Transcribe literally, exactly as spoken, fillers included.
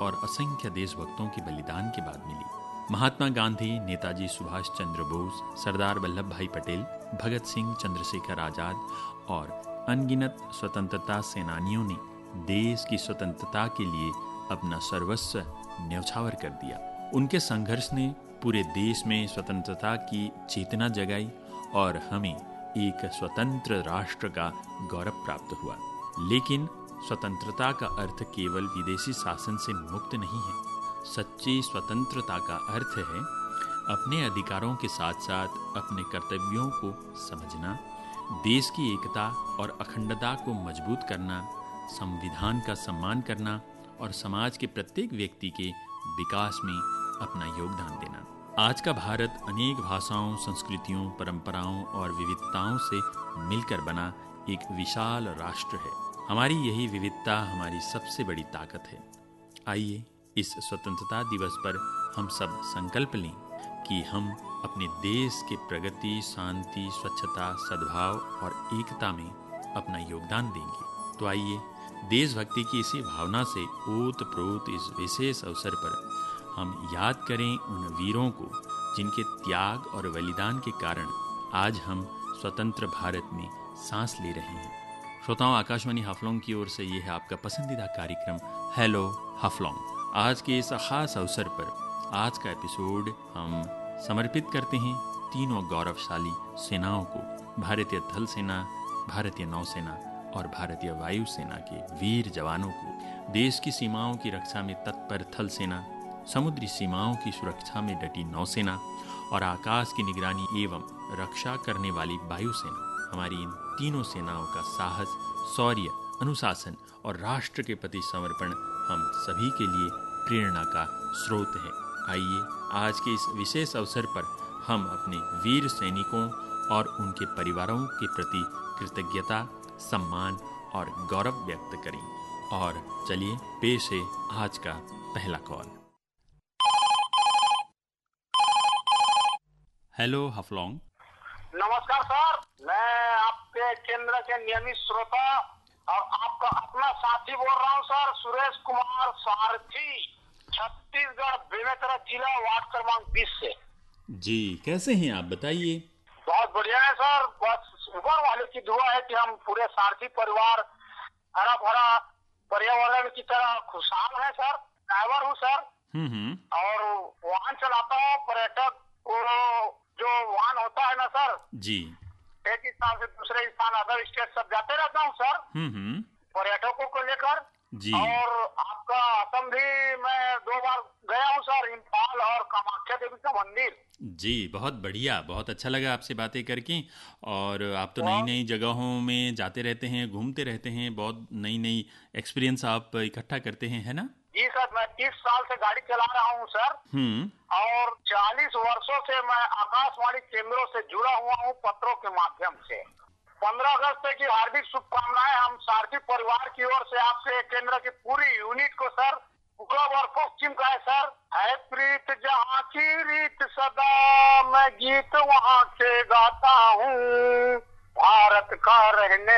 और असंख्य देशभक्तों के बलिदान के बाद मिली। महात्मा गांधी, नेताजी सुभाष चंद्र बोस, सरदार वल्लभ भाई पटेल, भगत सिंह, चंद्रशेखर आजाद और अनगिनत स्वतंत्रता सेनानियों ने देश की स्वतंत्रता के लिए अपना सर्वस्व न्यौछावर कर दिया। उनके संघर्ष ने पूरे देश में स्वतंत्रता की चेतना जगाई और हमें एक स्वतंत्र राष्ट्र का गौरव प्राप्त हुआ। लेकिन स्वतंत्रता का अर्थ केवल विदेशी शासन से मुक्त नहीं है। सच्ची स्वतंत्रता का अर्थ है अपने अधिकारों के साथ साथ अपने कर्तव्यों को समझना, देश की एकता और अखंडता को मजबूत करना, संविधान का सम्मान करना और समाज के प्रत्येक व्यक्ति के विकास में अपना योगदान देना। आज का भारत अनेक भाषाओं, संस्कृतियों, परंपराओं और विविधताओं से मिलकर बना एक विशाल राष्ट्र है। हमारी यही विविधता हमारी सबसे बड़ी ताकत है। आइए इस स्वतंत्रता दिवस पर हम सब संकल्प लें कि हम अपने देश के प्रगति, शांति, स्वच्छता, सद्भाव और एकता में अपना योगदान देंगे। तो आइए देशभक्ति की इसी भावना से ओत-प्रोत इस विशेष अवसर पर हम याद करें उन वीरों को जिनके त्याग और बलिदान के कारण आज हम स्वतंत्र भारत में सांस ले रहे हैं। श्रोताओं, आकाशवाणी हाफलॉन्ग की ओर से ये है आपका पसंदीदा कार्यक्रम हेलो हाफलॉन्ग। आज के इस खास अवसर पर आज का एपिसोड हम समर्पित करते हैं तीनों गौरवशाली सेनाओं को, भारतीय थल सेना, भारतीय नौसेना और भारतीय वायुसेना के वीर जवानों को। देश की सीमाओं की रक्षा में तत्पर थल सेना, समुद्री सीमाओं की सुरक्षा में डटी नौसेना और आकाश की निगरानी एवं रक्षा करने वाली वायुसेना। हमारी इन तीनों सेनाओं का साहस, शौर्य, अनुशासन और राष्ट्र के प्रति समर्पण हम सभी के लिए प्रेरणा का स्रोत है। आइए आज के इस विशेष अवसर पर हम अपने वीर सैनिकों और उनके परिवारों के प्रति कृतज्ञता, सम्मान और गौरव व्यक्त करें। और चलिए पेश है आज का पहला कॉल। हेलो हाफलॉन्ग। नमस्कार सर, मैं आपके केंद्र के नियमित श्रोता और आपका अपना साथी बोल रहा हूँ सर, सुरेश कुमार सारथी, छत्तीसगढ़ बेमेतरा जिला, वार्ड क्रमांक बीस से। जी, कैसे हैं आप, बताइए। बहुत बढ़िया है सर, बस ऊपर वाले की दुआ है कि हम पूरे सारथी परिवार हरा भरा पर्यावरण की तरह खुशहाल है सर। ड्राइवर हूँ सर हम्म और वाहन चलाता हूँ। पर्यटक को जो वाहन होता है ना सर जी, एक स्थान से दूसरे स्थान, अदर स्टेट सब जाते रहता हूँ सर हम्म पर्यटकों को लेकर जी। और आपका असम भी मैं दो बार गया हूँ सर, इम्फाल और कामाख्या देवी का मंदिर। जी, बहुत बढ़िया, बहुत अच्छा लगा आपसे बातें करके। और आप तो नई नई जगहों में जाते रहते हैं, घूमते रहते हैं, बहुत नई नई एक्सपीरियंस आप इकट्ठा करते हैं, है ना? जी सर, मैं तीस साल से गाड़ी चला रहा हूँ सर हम्म और चालीस वर्षों से मैं आकाशवाणी केंद्रों से जुड़ा हुआ हूँ पत्रों के माध्यम से। पंद्रह अगस्त की हार्दिक शुभकामनाएं हम सारथी परिवार की ओर से आपसे केंद्र की पूरी यूनिट को सर, पूर्व और पश्चिम का है सर। है प्रीत जहाँ की रीत सदा, मैं गीत वहाँ के गाता हूँ, भारत का रहने